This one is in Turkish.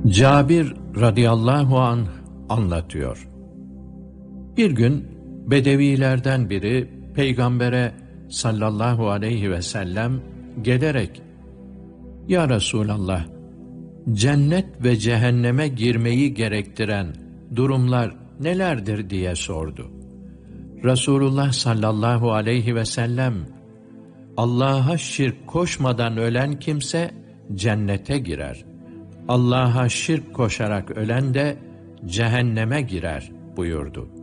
Cabir radıyallahu anh anlatıyor. Bir gün Bedevilerden biri Peygamber'e sallallahu aleyhi ve sellem gelerek "Ya Resulallah, cennet ve cehenneme girmeyi gerektiren durumlar nelerdir?" diye sordu. Resulullah sallallahu aleyhi ve sellem, "Allah'a şirk koşmadan ölen kimse cennete girer. Allah'a şirk koşarak ölen de cehenneme girer" buyurdu.